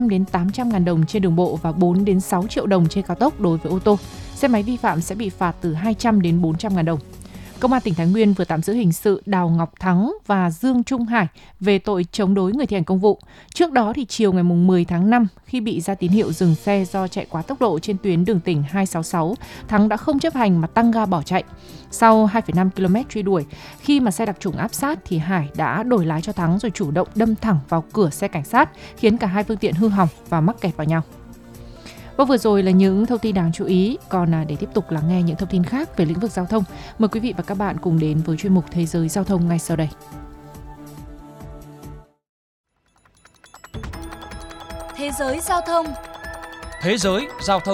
đến 800.000 đồng trên đường bộ và 4 đến 6 triệu đồng trên cao tốc đối với ô tô. Xe máy vi phạm sẽ bị phạt từ 200 đến 400.000 đồng. Công an tỉnh Thái Nguyên vừa tạm giữ hình sự Đào Ngọc Thắng và Dương Trung Hải về tội chống đối người thi hành công vụ. Trước đó thì chiều ngày 10 tháng 5, khi bị ra tín hiệu dừng xe do chạy quá tốc độ trên tuyến đường tỉnh 266, Thắng đã không chấp hành mà tăng ga bỏ chạy. Sau 2,5 km truy đuổi, khi mà xe đặc trủng áp sát thì Hải đã đổi lái cho Thắng rồi chủ động đâm thẳng vào cửa xe cảnh sát, khiến cả hai phương tiện hư hỏng và mắc kẹt vào nhau. Và vừa rồi là những thông tin đáng chú ý. Còn để tiếp tục lắng nghe những thông tin khác về lĩnh vực giao thông, mời quý vị và các bạn cùng đến với chuyên mục Thế giới giao thông ngay sau đây. Thế giới giao thông. Thế giới giao thông.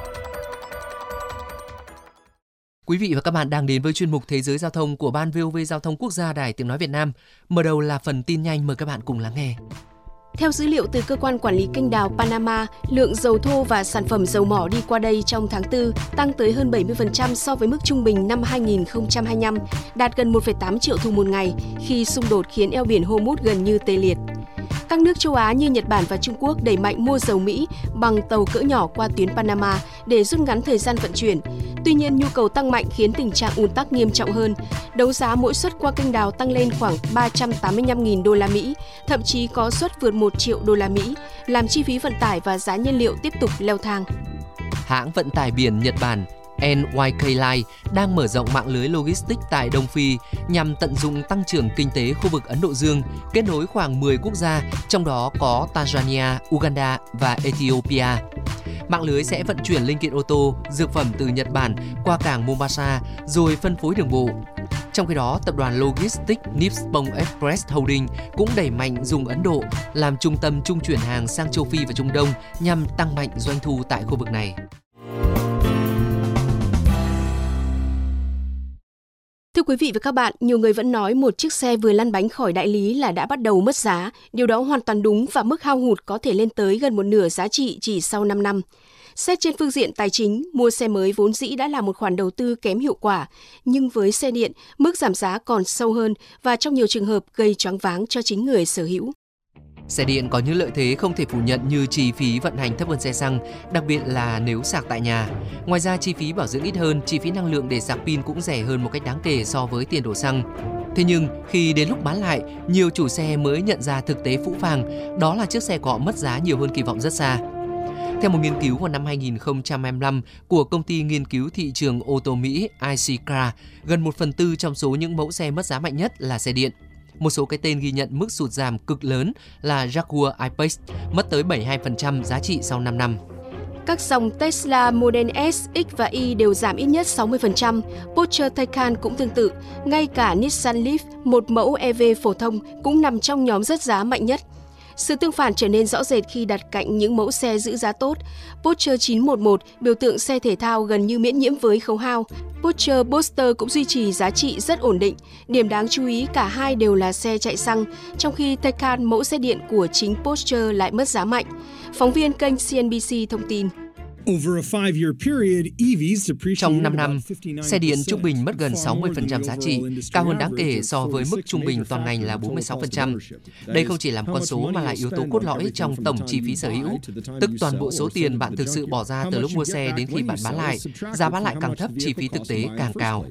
Quý vị và các bạn đang đến với chuyên mục Thế giới giao thông của Ban VOV Giao thông Quốc gia Đài Tiếng nói Việt Nam. Mở đầu là phần tin nhanh, mời các bạn cùng lắng nghe. Theo dữ liệu từ Cơ quan Quản lý Kênh đào Panama, lượng dầu thô và sản phẩm dầu mỏ đi qua đây trong tháng 4 tăng tới hơn 70% so với mức trung bình năm 2025, đạt gần 1,8 triệu thùng một ngày khi xung đột khiến eo biển Hormuz gần như tê liệt. Các nước châu Á như Nhật Bản và Trung Quốc đẩy mạnh mua dầu Mỹ bằng tàu cỡ nhỏ qua tuyến Panama để rút ngắn thời gian vận chuyển. Tuy nhiên, nhu cầu tăng mạnh khiến tình trạng ùn tắc nghiêm trọng hơn. Đấu giá mỗi suất qua kênh đào tăng lên khoảng 385.000 đô la Mỹ, thậm chí có suất vượt 1 triệu đô la Mỹ, làm chi phí vận tải và giá nhiên liệu tiếp tục leo thang. Hãng vận tải biển Nhật Bản NYK Line đang mở rộng mạng lưới logistics tại Đông Phi nhằm tận dụng tăng trưởng kinh tế khu vực Ấn Độ Dương, kết nối khoảng 10 quốc gia, trong đó có Tanzania, Uganda và Ethiopia. Mạng lưới sẽ vận chuyển linh kiện ô tô, dược phẩm từ Nhật Bản qua cảng Mombasa rồi phân phối đường bộ. Trong khi đó, tập đoàn Logistics Nippon Express Holding cũng đẩy mạnh dùng Ấn Độ làm trung tâm trung chuyển hàng sang châu Phi và Trung Đông nhằm tăng mạnh doanh thu tại khu vực này. Thưa quý vị và các bạn, nhiều người vẫn nói một chiếc xe vừa lăn bánh khỏi đại lý là đã bắt đầu mất giá. Điều đó hoàn toàn đúng và mức hao hụt có thể lên tới gần một nửa giá trị chỉ sau 5 năm. Xét trên phương diện tài chính, mua xe mới vốn dĩ đã là một khoản đầu tư kém hiệu quả. Nhưng với xe điện, mức giảm giá còn sâu hơn và trong nhiều trường hợp gây choáng váng cho chính người sở hữu. Xe điện có những lợi thế không thể phủ nhận như chi phí vận hành thấp hơn xe xăng, đặc biệt là nếu sạc tại nhà. Ngoài ra, chi phí bảo dưỡng ít hơn, chi phí năng lượng để sạc pin cũng rẻ hơn một cách đáng kể so với tiền đổ xăng. Thế nhưng, khi đến lúc bán lại, nhiều chủ xe mới nhận ra thực tế phũ phàng, đó là chiếc xe của họ mất giá nhiều hơn kỳ vọng rất xa. Theo một nghiên cứu vào năm 2025 của công ty nghiên cứu thị trường ô tô Mỹ ICCA, gần 1/4 trong số những mẫu xe mất giá mạnh nhất là xe điện. Một số cái tên ghi nhận mức sụt giảm cực lớn là Jaguar I-Pace, mất tới 72% giá trị sau 5 năm. Các dòng Tesla Model S, X và Y đều giảm ít nhất 60%. Porsche Taycan cũng tương tự. Ngay cả Nissan Leaf, một mẫu EV phổ thông, cũng nằm trong nhóm rớt giá mạnh nhất. Sự tương phản trở nên rõ rệt khi đặt cạnh những mẫu xe giữ giá tốt. Porsche 911, biểu tượng xe thể thao gần như miễn nhiễm với khấu hao. Porsche Boxster cũng duy trì giá trị rất ổn định. Điểm đáng chú ý cả hai đều là xe chạy xăng, trong khi Taycan, mẫu xe điện của chính Porsche, lại mất giá mạnh. Phóng viên kênh CNBC thông tin. Trong 5 năm, xe điện trung bình mất gần 60% giá trị, cao hơn đáng kể so với mức trung bình toàn ngành là 46%. Đây không chỉ là con số mà là yếu tố cốt lõi trong tổng chi phí sở hữu, tức toàn bộ số tiền bạn thực sự bỏ ra từ lúc mua xe đến khi bạn bán lại. Giá bán lại càng thấp, chi phí thực tế càng cao.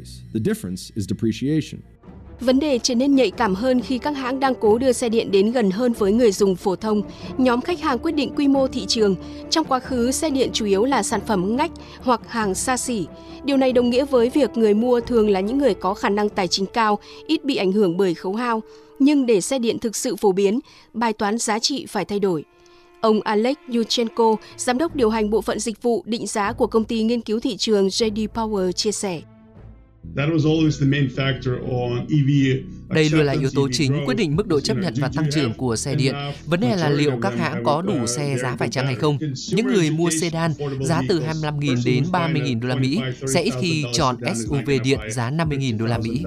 Vấn đề trở nên nhạy cảm hơn khi các hãng đang cố đưa xe điện đến gần hơn với người dùng phổ thông. Nhóm khách hàng quyết định quy mô thị trường. Trong quá khứ, xe điện chủ yếu là sản phẩm ngách hoặc hàng xa xỉ. Điều này đồng nghĩa với việc người mua thường là những người có khả năng tài chính cao, ít bị ảnh hưởng bởi khấu hao. Nhưng để xe điện thực sự phổ biến, bài toán giá trị phải thay đổi. Ông Alex Yuchenko, giám đốc điều hành bộ phận dịch vụ định giá của công ty nghiên cứu thị trường JD Power chia sẻ. Đây luôn là yếu tố chính quyết định mức độ chấp nhận và tăng trưởng của xe điện. Vấn đề là liệu các hãng có đủ xe giá phải chăng hay không. Những người mua sedan giá từ 25.000 đến 30.000 đô la Mỹ sẽ ít khi chọn SUV điện giá 50.000 đô la Mỹ.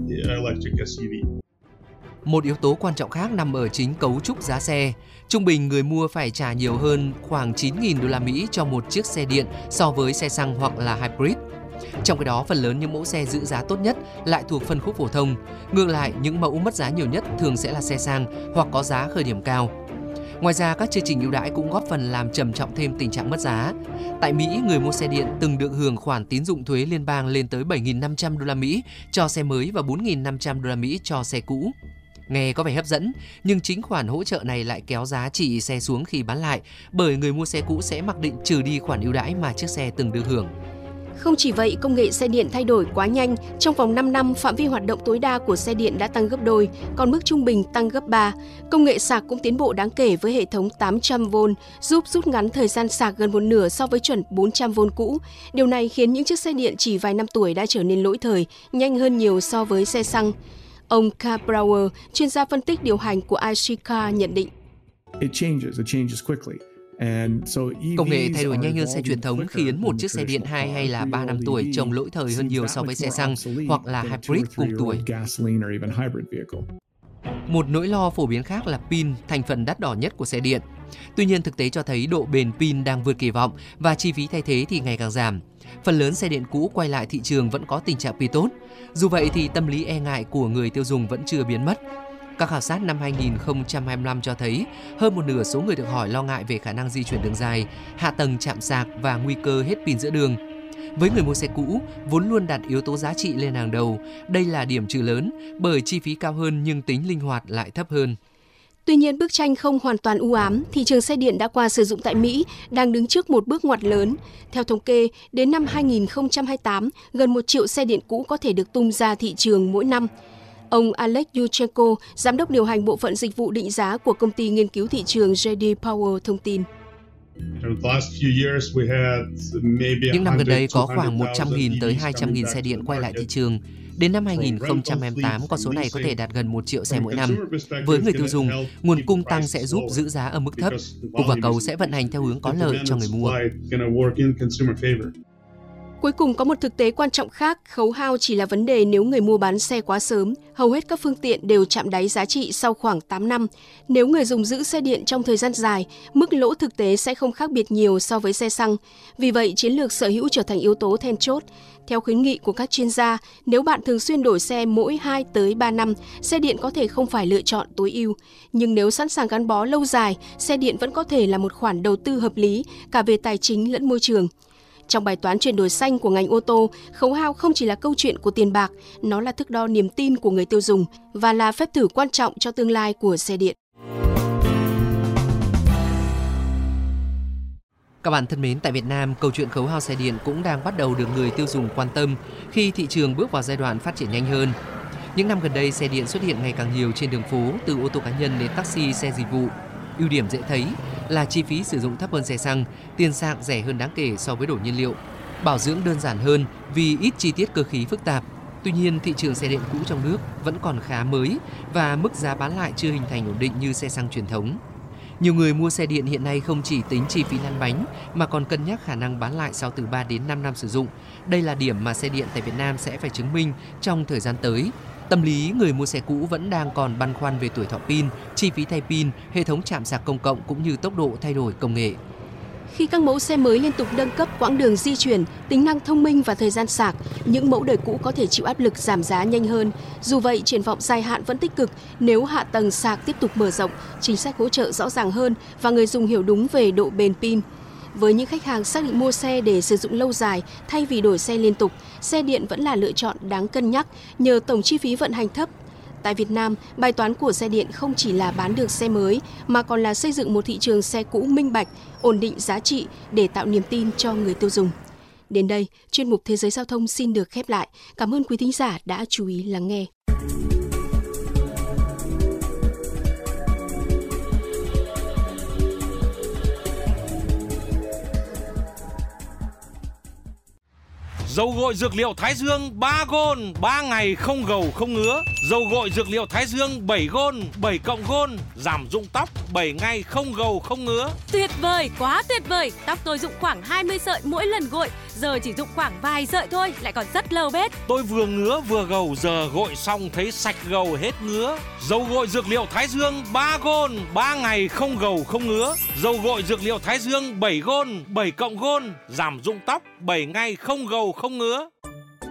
Một yếu tố quan trọng khác nằm ở chính cấu trúc giá xe. Trung bình người mua phải trả nhiều hơn khoảng 9.000 đô la Mỹ cho một chiếc xe điện so với xe xăng hoặc là hybrid. Trong khi đó, phần lớn những mẫu xe giữ giá tốt nhất lại thuộc phân khúc phổ thông. Ngược lại, những mẫu mất giá nhiều nhất thường sẽ là xe sang hoặc có giá khởi điểm cao. Ngoài ra, các chương trình ưu đãi cũng góp phần làm trầm trọng thêm tình trạng mất giá. Tại Mỹ, người mua xe điện từng được hưởng khoản tín dụng thuế liên bang lên tới 7.500 đô la Mỹ cho xe mới và 4.500 đô la Mỹ cho xe cũ. Nghe có vẻ hấp dẫn, nhưng chính khoản hỗ trợ này lại kéo giá trị xe xuống khi bán lại, bởi người mua xe cũ sẽ mặc định trừ đi khoản ưu đãi mà chiếc xe từng được hưởng. Không chỉ vậy, công nghệ xe điện thay đổi quá nhanh. Trong vòng 5 năm, phạm vi hoạt động tối đa của xe điện đã tăng gấp đôi, còn mức trung bình tăng gấp 3. Công nghệ sạc cũng tiến bộ đáng kể với hệ thống 800V, giúp rút ngắn thời gian sạc gần một nửa so với chuẩn 400V cũ. Điều này khiến những chiếc xe điện chỉ vài năm tuổi đã trở nên lỗi thời, nhanh hơn nhiều so với xe xăng. Ông Carl Brauer, chuyên gia phân tích điều hành của iShikar nhận định. Công nghệ thay đổi nhanh hơn xe truyền thống khiến một chiếc xe điện 2 hay là 3 năm tuổi trông lỗi thời hơn nhiều so với xe xăng hoặc là hybrid cùng tuổi. Một nỗi lo phổ biến khác là pin, thành phần đắt đỏ nhất của xe điện. Tuy nhiên, thực tế cho thấy độ bền pin đang vượt kỳ vọng và chi phí thay thế thì ngày càng giảm. Phần lớn xe điện cũ quay lại thị trường vẫn có tình trạng pin tốt. Dù vậy thì tâm lý e ngại của người tiêu dùng vẫn chưa biến mất. Các khảo sát năm 2025 cho thấy hơn một nửa số người được hỏi lo ngại về khả năng di chuyển đường dài, hạ tầng chạm sạc và nguy cơ hết pin giữa đường. Với người mua xe cũ, vốn luôn đặt yếu tố giá trị lên hàng đầu, đây là điểm trừ lớn bởi chi phí cao hơn nhưng tính linh hoạt lại thấp hơn. Tuy nhiên, bức tranh không hoàn toàn u ám, thị trường xe điện đã qua sử dụng tại Mỹ đang đứng trước một bước ngoặt lớn. Theo thống kê, đến năm 2028, gần 1 triệu xe điện cũ có thể được tung ra thị trường mỗi năm. Ông Alex Yuchenko, giám đốc điều hành bộ phận dịch vụ định giá của công ty nghiên cứu thị trường JD Power thông tin. Những năm gần đây có khoảng 100.000 tới 200.000 xe điện quay lại thị trường. Đến năm 2028, con số này có thể đạt gần 1 triệu xe mỗi năm. Với người tiêu dùng, nguồn cung tăng sẽ giúp giữ giá ở mức thấp. Cung và cầu sẽ vận hành theo hướng có lợi cho người mua. Cuối cùng có một thực tế quan trọng khác, khấu hao chỉ là vấn đề nếu người mua bán xe quá sớm. Hầu hết các phương tiện đều chạm đáy giá trị sau khoảng 8 năm. Nếu người dùng giữ xe điện trong thời gian dài, mức lỗ thực tế sẽ không khác biệt nhiều so với xe xăng. Vì vậy, chiến lược sở hữu trở thành yếu tố then chốt. Theo khuyến nghị của các chuyên gia, nếu bạn thường xuyên đổi xe mỗi 2 tới 3 năm, xe điện có thể không phải lựa chọn tối ưu. Nhưng nếu sẵn sàng gắn bó lâu dài, xe điện vẫn có thể là một khoản đầu tư hợp lý, cả về tài chính lẫn môi trường. Trong bài toán chuyển đổi xanh của ngành ô tô, khấu hao không chỉ là câu chuyện của tiền bạc, nó là thước đo niềm tin của người tiêu dùng và là phép thử quan trọng cho tương lai của xe điện. Các bạn thân mến, tại Việt Nam, câu chuyện khấu hao xe điện cũng đang bắt đầu được người tiêu dùng quan tâm khi thị trường bước vào giai đoạn phát triển nhanh hơn. Những năm gần đây, xe điện xuất hiện ngày càng nhiều trên đường phố, từ ô tô cá nhân đến taxi, xe dịch vụ. Ưu điểm dễ thấy là chi phí sử dụng thấp hơn xe xăng, tiền sạc rẻ hơn đáng kể so với đổ nhiên liệu, bảo dưỡng đơn giản hơn vì ít chi tiết cơ khí phức tạp. Tuy nhiên, thị trường xe điện cũ trong nước vẫn còn khá mới và mức giá bán lại chưa hình thành ổn định như xe xăng truyền thống. Nhiều người mua xe điện hiện nay không chỉ tính chi phí lăn bánh mà còn cân nhắc khả năng bán lại sau từ 3 đến 5 năm sử dụng. Đây là điểm mà xe điện tại Việt Nam sẽ phải chứng minh trong thời gian tới. Tâm lý người mua xe cũ vẫn đang còn băn khoăn về tuổi thọ pin, chi phí thay pin, hệ thống trạm sạc công cộng cũng như tốc độ thay đổi công nghệ. Khi các mẫu xe mới liên tục nâng cấp quãng đường di chuyển, tính năng thông minh và thời gian sạc, những mẫu đời cũ có thể chịu áp lực giảm giá nhanh hơn. Dù vậy, triển vọng dài hạn vẫn tích cực nếu hạ tầng sạc tiếp tục mở rộng, chính sách hỗ trợ rõ ràng hơn và người dùng hiểu đúng về độ bền pin. Với những khách hàng xác định mua xe để sử dụng lâu dài thay vì đổi xe liên tục, xe điện vẫn là lựa chọn đáng cân nhắc nhờ tổng chi phí vận hành thấp. Tại Việt Nam, bài toán của xe điện không chỉ là bán được xe mới mà còn là xây dựng một thị trường xe cũ minh bạch, ổn định giá trị để tạo niềm tin cho người tiêu dùng. Đến đây, chuyên mục Thế giới Giao thông xin được khép lại. Cảm ơn quý thính giả đã chú ý lắng nghe. Dầu gội dược liệu Thái Dương 3 gôn, 3 ngày không gầu không ngứa. Dầu gội dược liệu Thái Dương 7 gôn, 7 cộng gôn, giảm rụng tóc 7 ngày không gầu không ngứa. Tuyệt vời, quá tuyệt vời. Tóc tôi rụng khoảng 20 sợi mỗi lần gội, giờ chỉ rụng khoảng vài sợi thôi, lại còn rất lâu bết. Tôi vừa ngứa vừa gầu, giờ gội xong thấy sạch gầu hết ngứa. Dầu gội dược liệu Thái Dương 3 gôn, 3 ngày không gầu không ngứa. Dầu gội dược liệu Thái Dương 7 gôn, 7 cộng gôn, giảm rụng tóc 7 ngày không gầu không ngứa.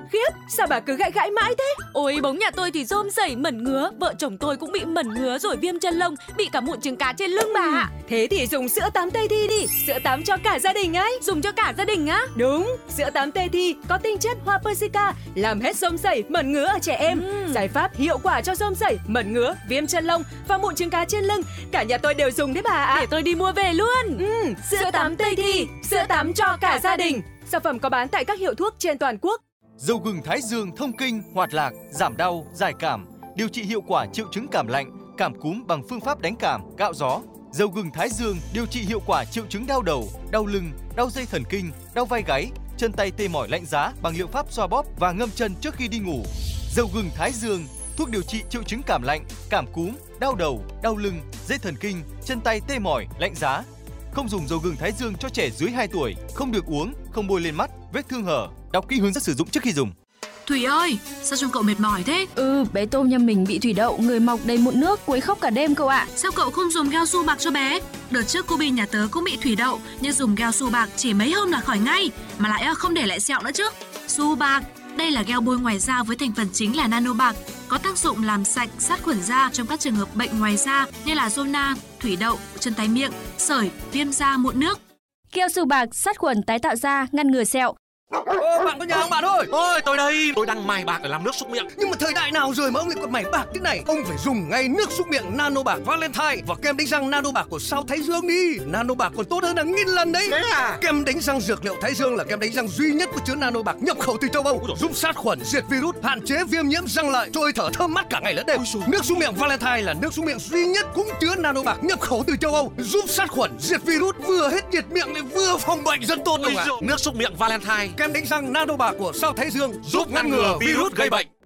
Khiếp, sao bà cứ gãi gãi mãi thế? Ôi bóng nhà tôi thì rôm rẩy mẩn ngứa, vợ chồng tôi cũng bị mẩn ngứa rồi viêm chân lông, bị cả mụn trứng cá trên lưng bà ạ. Thế thì dùng sữa tắm Tây Thi đi, sữa tắm cho cả gia đình ấy. Dùng cho cả gia đình á? Đúng, sữa tắm Tây Thi có tinh chất hoa Persica, làm hết rôm rẩy, mẩn ngứa ở trẻ em. Giải pháp hiệu quả cho rôm rẩy, mẩn ngứa, viêm chân lông và mụn trứng cá trên lưng. Cả nhà tôi đều dùng đấy bà ạ. Để tôi đi mua về luôn. Sữa tắm Tây Thi, sữa tắm cho cả gia đình. Sản phẩm có bán tại các hiệu thuốc trên toàn quốc. Dầu gừng Thái Dương thông kinh, hoạt lạc, giảm đau, giải cảm, điều trị hiệu quả triệu chứng cảm lạnh, cảm cúm bằng phương pháp đánh cảm, cạo gió. Dầu gừng Thái Dương điều trị hiệu quả triệu chứng đau đầu, đau lưng, đau dây thần kinh, đau vai gáy, chân tay tê mỏi lạnh giá bằng liệu pháp xoa bóp và ngâm chân trước khi đi ngủ. Dầu gừng Thái Dương, thuốc điều trị triệu chứng cảm lạnh, cảm cúm, đau đầu, đau lưng, dây thần kinh, chân tay tê mỏi, lạnh giá. Không dùng dầu gừng Thái Dương cho trẻ dưới 2 tuổi, không được uống, không bôi lên mắt, vết thương hở. Đọc kỹ hướng dẫn sử dụng trước khi dùng. Thủy ơi, sao trông cậu mệt mỏi thế? Bé Tôm nhà mình bị thủy đậu, người mọc đầy mụn nước, quấy khóc cả đêm cậu ạ. Sao cậu không dùng gel su bạc cho bé? Đợt trước cô Bi nhà tớ cũng bị thủy đậu, nhưng dùng gel su bạc chỉ mấy hôm là khỏi ngay, mà lại không để lại sẹo nữa chứ. Su bạc, đây là gel bôi ngoài da với thành phần chính là nano bạc, có tác dụng làm sạch, sát khuẩn da trong các trường hợp bệnh ngoài da như là zona, thủy đậu, chân tay miệng, sởi, viêm da, mụn nước. Gel su bạc sát khuẩn tái tạo da, ngăn ngừa sẹo. Bạn có nhà không bạn ơi? Ôi tôi đây, tôi đang mài bạc để làm nước súc miệng. Nhưng mà thời đại nào rồi mà ông lại còn mày bạc thế này? Ông phải dùng ngay nước súc miệng Nano Bạc Valentine và kem đánh răng Nano Bạc của Sao Thái Dương đi. Nano Bạc còn tốt hơn hàng nghìn lần đấy. Thế à? Kem đánh răng dược liệu Thái Dương là kem đánh răng duy nhất có chứa Nano Bạc nhập khẩu từ châu Âu, giúp sát khuẩn, diệt virus, hạn chế viêm nhiễm răng lợi, trôi thở thơm mát cả ngày lẫn đêm. Nước súc miệng Valentine là nước súc miệng duy nhất cũng chứa Nano Bạc nhập khẩu từ châu Âu, giúp sát khuẩn, diệt virus, vừa hết nhiệt miệng lại vừa phòng bệnh, rất tốt đúng không ạ? Nước súc miệng Valentine, Kem đánh răng Nano Bạc của Sao Thái Dương giúp ngăn ngừa virus gây bệnh.